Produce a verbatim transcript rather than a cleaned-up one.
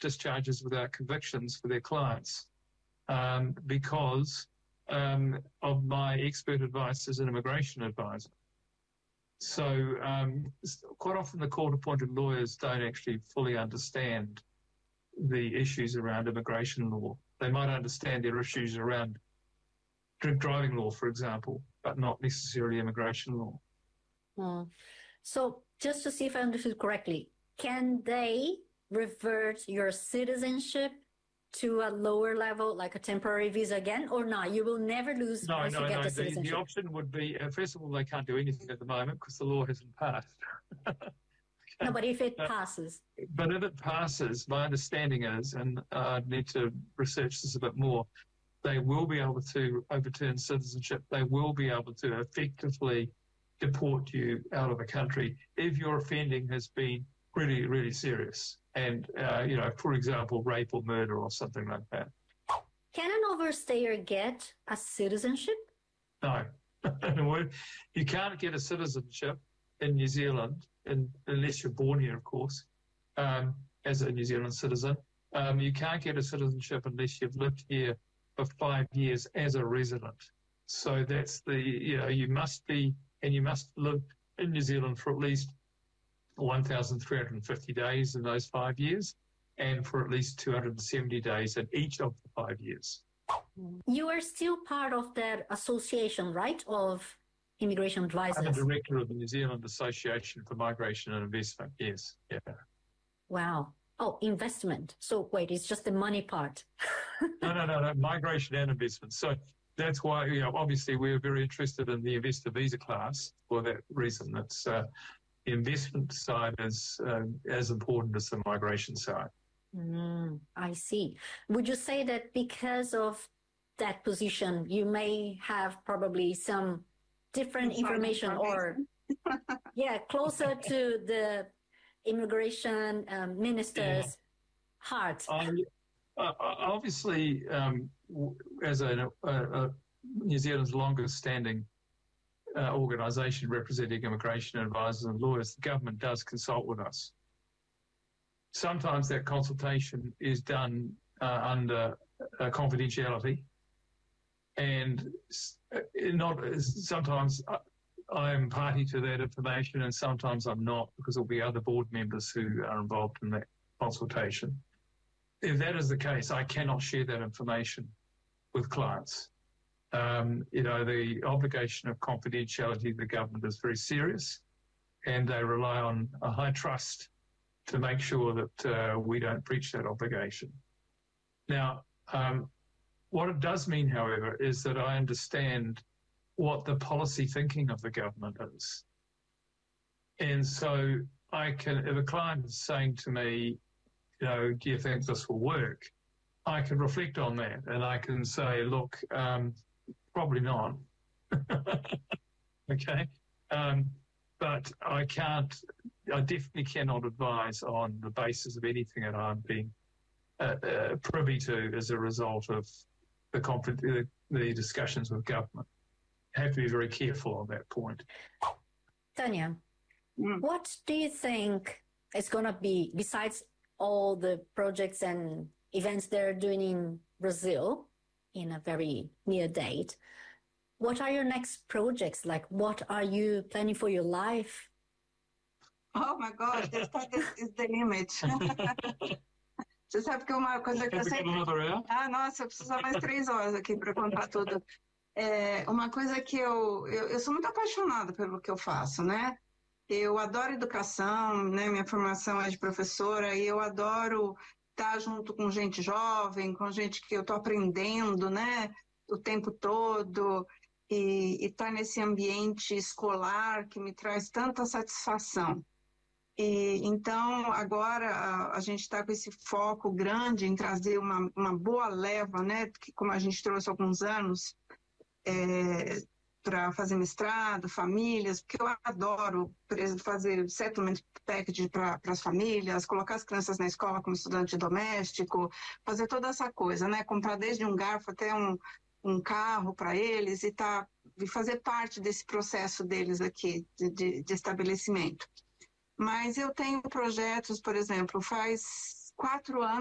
discharges without convictions for their clients um, because um, of my expert advice as an immigration advisor. So um, quite often the court-appointed lawyers don't actually fully understand the issues around immigration law. They might understand their issues around drink driving law, for example, but not necessarily immigration law. Hmm. So just to see if I understood correctly, can they revert your citizenship to a lower level, like a temporary visa again, or not? You will never lose no, once no, you get no. the The, citizenship. the option would be, uh, first of all, they can't do anything at the moment because the law hasn't passed. No, but if it passes. But if it passes, my understanding is, and uh, I'd need to research this a bit more, they will be able to overturn citizenship. They will be able to effectively deport you out of the country if your offending has been really, really serious. And, uh, you know, for example, rape or murder or something like that. Can an overstayer get a citizenship? No. You can't get a citizenship in New Zealand, in, unless you're born here, of course, um, as a New Zealand citizen. Um, you can't get a citizenship unless you've lived here for five years as a resident. So that's the, you know, you must be, and you must live in New Zealand for at least one thousand three hundred fifty days in those five years and for at least two hundred seventy days in each of the five years. You are still part of that association, right, of immigration advisors? I'm a director of the New Zealand Association for Migration and Investment, yes. Yeah. Wow. Oh, investment. So wait, it's just the money part. no, no, no, no, migration and investment. So that's why, you know, obviously we're very interested in the investor visa class for that reason. That's uh, the investment side is uh, as important as the migration side. Mm, I see. Would you say that because of that position, you may have probably some different information or, yeah, closer to the immigration um, minister's yeah. heart? Um, uh, obviously, um, as a, a, a New Zealand's longest standing uh, organisation representing immigration advisors and lawyers, the government does consult with us. Sometimes that consultation is done uh, under uh, confidentiality, and not sometimes I am party to that information, and sometimes I'm not, because there'll be other board members who are involved in that consultation. If that is the case, I cannot share that information with clients. Um, you know, the obligation of confidentiality of the government is very serious, and they rely on a high trust to make sure that uh, we don't breach that obligation. Now, um, what it does mean, however, is that I understand what the policy thinking of the government is. And so I can, if a client is saying to me, you know, do you think this will work? I can reflect on that and I can say, look, um, probably not. Okay. Um, but I can't, I definitely cannot advise on the basis of anything that I'm being uh, uh, privy to as a result of the, the, the discussions with government. I have to be very careful on that point. Tanya, mm. what do you think is going to be, besides all the projects and events they're doing in Brazil in a very near date, what are your next projects? Like, what are you planning for your life? Oh my gosh, the sky is the limit. Você sabe que uma coisa que eu sempre... Ah, nossa, eu preciso mais três horas aqui para contar tudo. É, uma coisa que eu, eu... Eu sou muito apaixonada pelo que eu faço, né? Eu adoro educação, né? Minha formação é de professora e eu adoro estar junto com gente jovem, com gente que eu estou aprendendo, né? O tempo todo... E estar nesse ambiente escolar que me traz tanta satisfação. E, então, agora a, a gente está com esse foco grande em trazer uma, uma boa leva, né, que, como a gente trouxe há alguns anos, é, para fazer mestrado, famílias, porque eu adoro fazer settlement package para as famílias, colocar as crianças na escola como estudante doméstico, fazer toda essa coisa, né, comprar desde um garfo até um... um carro para eles e, tá, e fazer parte desse processo deles aqui, de, de, de estabelecimento. Mas eu tenho projetos, por exemplo, faz quatro anos